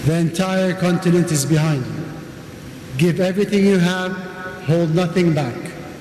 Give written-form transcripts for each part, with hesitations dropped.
The entire continent is behind you. Give everything you have, hold nothing back.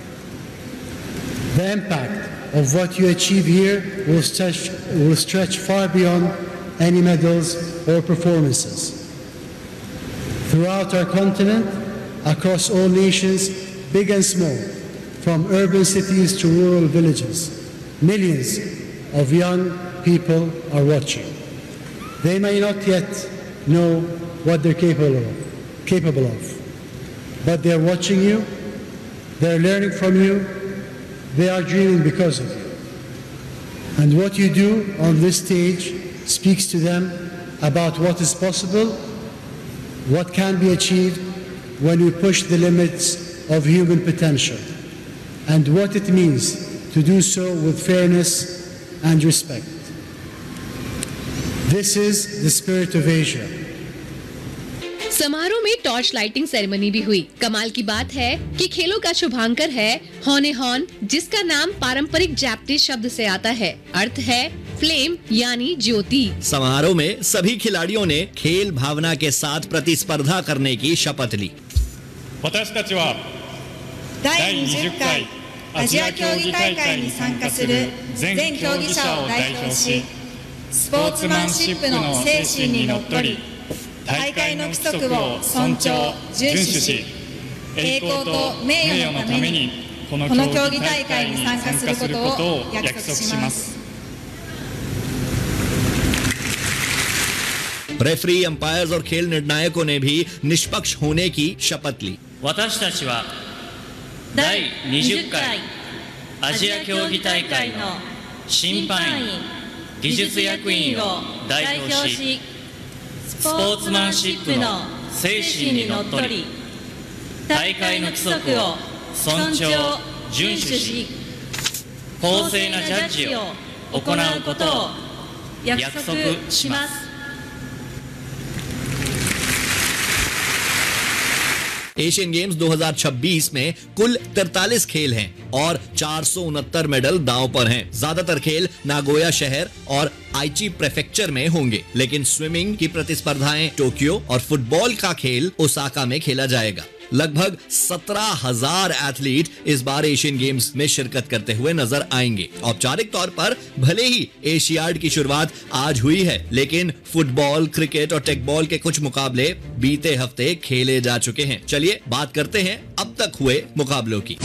The impact of what you achieve here will stretch far beyond any medals or performances. Throughout our continent, across all nations, big and small, from urban cities to rural villages, millions of young people are watching. They may not yet know what they're capable of, but they're watching you, they're learning from you, they are dreaming because of you. And what you do on this stage speaks to them about what is possible, what can be achieved when we push the limits of human potential, and what it means to do so with fairness and respect. This is the spirit of Asia. समारोह में torch lighting ceremony भी हुई। कमाल की बात है कि खेलों का शुभांकर है होनेहॉन, जिसका नाम पारंपरिक जापानीज शब्द से आता है। अर्थ है फ्लेम यानी ज्योति। समारोह में सभी खिलाड़ियों ने खेल भावना के साथ प्रतिस्पर्धा करने की शपथ ली। 私たちは第20回アジア競技大会に参加する全競技者を代表し、スポーツマンシップの精神にのっとり、大会の規則を尊重・遵守し、栄光と名誉のためにこの競技大会に参加することを約束します。 रेफरी, अंपायर्स और खेल निर्णायकों ने भी निष्पक्ष होने की शपथ ली। 私たちは第20回アジア競技大会の審判員、技術役員を代表し、スポーツマンシップの精神にのっとり、大会の規則を尊重・遵守し、公正なジャッジを行うことを約束します。 एशियन गेम्स 2026 में कुल 43 खेल हैं और 469 मेडल दांव पर हैं। ज्यादातर खेल नागोया शहर और आइची प्रेफेक्चर में होंगे, लेकिन स्विमिंग की प्रतिस्पर्धाएं टोक्यो और फुटबॉल का खेल ओसाका में खेला जाएगा। लगभग 17,000 एथलीट इस बार एशियन गेम्स में शिरकत करते हुए नजर आएंगे। औपचारिक तौर पर भले ही एशियाड की शुरुआत आज हुई है, लेकिन फुटबॉल, क्रिकेट और टेकबॉल के कुछ मुकाबले बीते हफ्ते खेले जा चुके हैं। चलिए बात करते हैं अब तक हुए मुकाबलों की।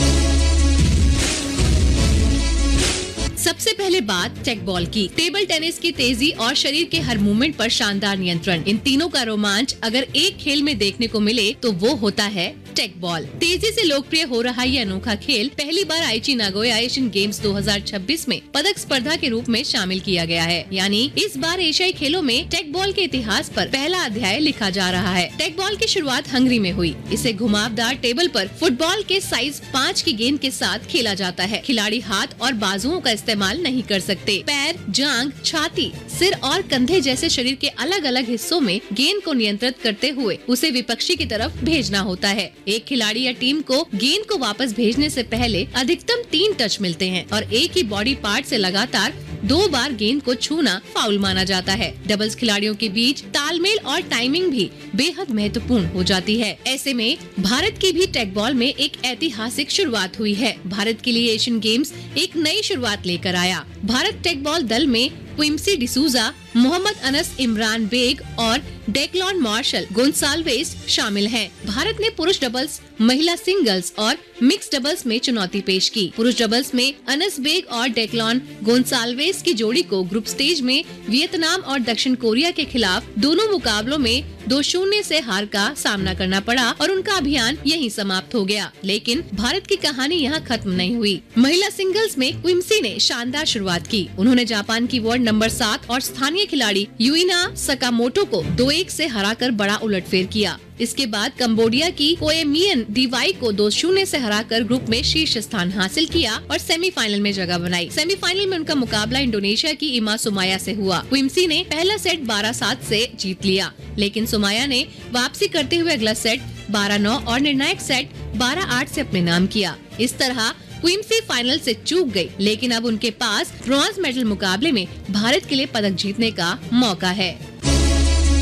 सबसे पहले बात टेकबॉल की। टेबल टेनिस की तेजी और शरीर के हर मूवमेंट पर शानदार नियंत्रण, इन तीनों का रोमांच अगर एक खेल में देखने को मिले तो वो होता है टेकबॉल। तेजी से लोकप्रिय हो रहा ये अनोखा खेल पहली बार आइची नागोया एशियन गेम्स 2026 में पदक स्पर्धा के रूप में शामिल किया गया है। यानी इस बार एशियाई खेलों में टेकबॉल के इतिहास पर पहला अध्याय लिखा जा रहा है। टेकबॉल की शुरुआत हंगरी में हुई। इसे घुमावदार टेबल पर फुटबॉल के साइज 5 की गेंद के साथ खेला जाता है। खिलाड़ी हाथ और बाजुओं का इस्तेमाल नहीं कर सकते। पैर, जांग, छाती, सिर और कंधे जैसे शरीर के अलग अलग हिस्सों में गेंद को नियंत्रित करते हुए उसे विपक्षी की तरफ भेजना होता है। एक खिलाड़ी या टीम को गेंद को वापस भेजने से पहले अधिकतम 3 टच मिलते हैं और एक ही बॉडी पार्ट से लगातार 2 बार गेंद को छूना फाउल माना जाता है। डबल्स खिलाड़ियों के बीच तालमेल और टाइमिंग भी बेहद महत्वपूर्ण हो जाती है। ऐसे में भारत की भी टेकबॉल में एक ऐतिहासिक शुरुआत हुई है। भारत के लिए एशियन गेम्स एक नई शुरुआत लेकर आया। भारत टेकबॉल दल में क्विम्सी डिसूजा, मोहम्मद अनस इमरान बेग और डेक्लॉन मार्शल गोंसाल्वेस शामिल हैं। भारत ने पुरुष डबल्स, महिला सिंगल्स और मिक्स डबल्स में चुनौती पेश की। पुरुष डबल्स में अनस बेग और डेक्लॉन गोंसाल्वेस की जोड़ी को ग्रुप स्टेज में वियतनाम और दक्षिण कोरिया के खिलाफ दोनों मुकाबलों में 2-0 से हार का सामना करना पड़ा और उनका अभियान यहीं समाप्त हो गया। लेकिन भारत की कहानी यहाँ खत्म नहीं हुई। महिला सिंगल्स में क्विम्सी ने शानदार शुरुआत की। उन्होंने जापान की वर्ल्ड नंबर 7 और स्थानीय खिलाड़ी यूइना सकामोटो को 2-1 से हराकर बड़ा उलटफेर किया। इसके बाद कंबोडिया की कोएमियन डीवाई को 2-0 से हराकर ग्रुप में शीर्ष स्थान हासिल किया और सेमीफाइनल में जगह बनाई। सेमीफाइनल में उनका मुकाबला इंडोनेशिया की इमा सुमाया से हुआ। क्विम्सी ने पहला सेट 12-7 से जीत लिया, लेकिन सुमाया ने वापसी करते हुए अगला सेट 12-9 और निर्णायक सेट 12-8 से अपने नाम किया। इस तरह क्विम्सी फाइनल से चूक गई, लेकिन अब उनके पास ब्रॉन्ज मेडल मुकाबले में भारत के लिए पदक जीतने का मौका है।